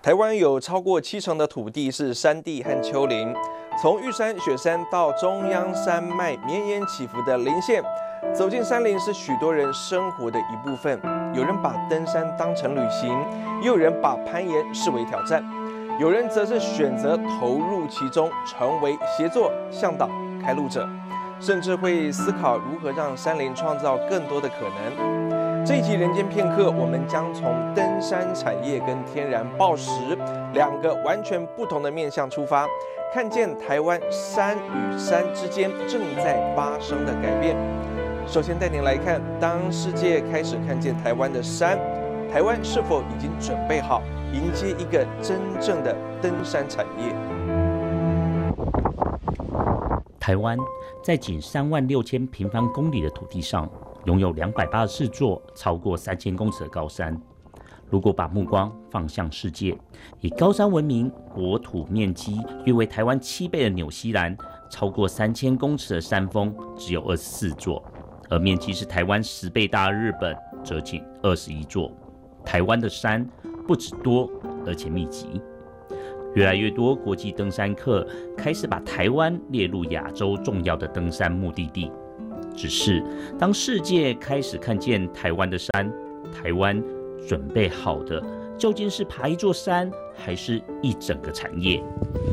台湾有超过70%的土地是山地和丘陵，从玉山、雪山到中央山脉绵延起伏的林线，走进山林是许多人生活的一部分。有人把登山当成旅行，也有人把攀岩视为挑战，有人则是选择投入其中，成为协作、向导、开路者，甚至会思考如何让山林创造更多的可能。这一集人间片刻，我们将从登山产业跟天然暴石两个完全不同的面向出发，看见台湾山与山之间正在发生的改变。首先带您来看，当世界开始看见台湾的山，台湾是否已经准备好迎接一个真正的登山产业？ 台湾在仅36000平方公里的土地上，拥有284座超过3000公尺的高山。如果把目光放向世界，以高山闻名、国土面积约为台湾7倍的纽西兰，超过3000公尺的山峰只有24座，而面积是台湾10倍大的日本则仅21座。台湾的山不只多，而且密集。越来越多国际登山客开始把台湾列入亚洲重要的登山目的地。只是当世界开始看见台湾的山，台湾准备好的究竟是爬一座山，还是一整个产业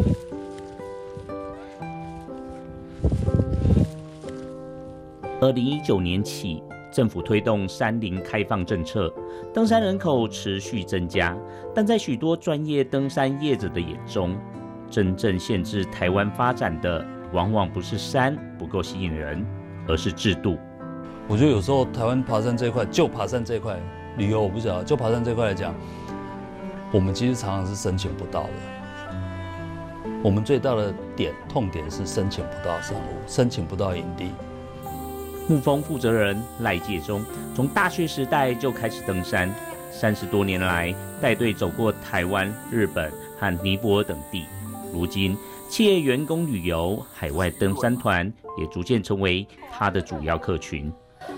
？2019年起，政府推动山林开放政策，登山人口持续增加，但在许多专业登山业者的眼中，真正限制台湾发展的，往往不是山不够吸引人，而是制度。 我觉得有时候台湾爬山这一块，就爬山这一块，旅游我不晓得，就爬山这一块来讲，我们其实常常是申请不到的。我们最大的痛点是申请不到山屋，申请不到营地。 沐风负责人赖介中从大学时代就开始登山，30多年来带队走过台湾、日本和尼泊尔等地。如今，企业员工旅游、海外登山团也逐渐成为他的主要客群。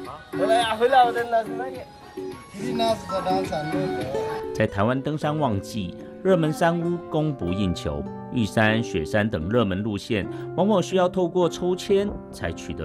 在台湾登山旺季，热门山屋供不应求，玉山、雪山等热门路线往往需要透过抽签才取得